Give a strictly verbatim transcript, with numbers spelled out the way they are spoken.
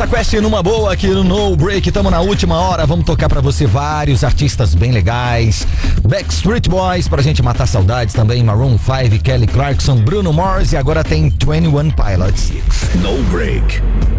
Quest numa boa aqui no No Break, tamo na última hora, vamos tocar pra você vários artistas bem legais. Backstreet Boys, pra gente matar saudades também, Maroon five, Kelly Clarkson, Bruno Mars e agora tem twenty one Pilots. No Break.